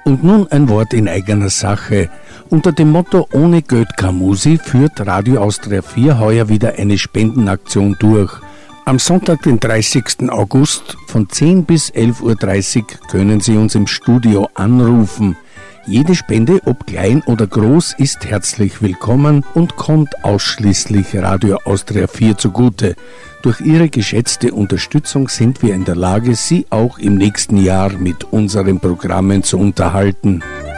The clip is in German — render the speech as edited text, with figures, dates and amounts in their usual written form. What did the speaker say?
Und nun ein Wort in eigener Sache. Unter dem Motto Ohne Geld keine Musik führt Radio Austria 4 heuer wieder eine Spendenaktion durch. Am Sonntag, den 30. August von 10 bis 11.30 Uhr können Sie uns im Studio anrufen. Jede Spende, ob klein oder groß, ist herzlich willkommen und kommt ausschließlich Radio Austria 4 zugute. Durch Ihre geschätzte Unterstützung sind wir in der Lage, Sie auch im nächsten Jahr mit unseren Programmen zu unterhalten.